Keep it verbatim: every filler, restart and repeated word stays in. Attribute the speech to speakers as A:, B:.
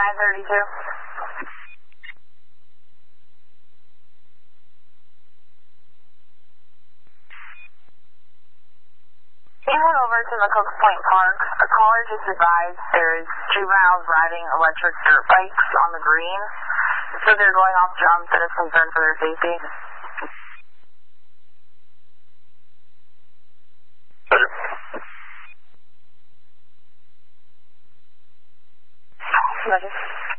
A: nine thirty-two. Can you head over to McCook's Point Park? A caller just advised there is juveniles riding electric dirt bikes on the green. So they're going off jumps and it's concern for their safety. Roger.